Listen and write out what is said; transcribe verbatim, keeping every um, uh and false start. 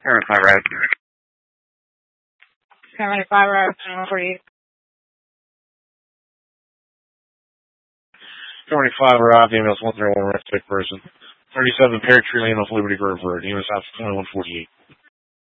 seventy-five Road. seventy-five Road, one forty-eight. seventy-five Road, E M S one thirty-one, arrested person. thirty-seven Pear Tree Lane off Liberty Grove Road, E M S twenty-one forty-eight.